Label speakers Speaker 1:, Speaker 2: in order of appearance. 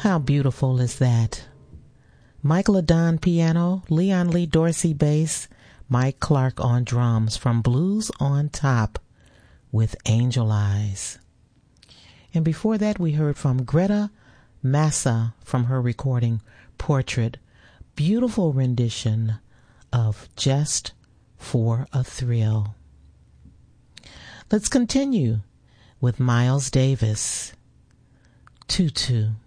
Speaker 1: How beautiful is that? Michael Adon piano, Leon Lee Dorsey bass, Mike Clark on drums from Blues on Top with Angel Eyes. And before that we heard from Greta Massa from her recording Portrait. Beautiful rendition of Just for a Thrill. Let's continue with Miles Davis, Tutu.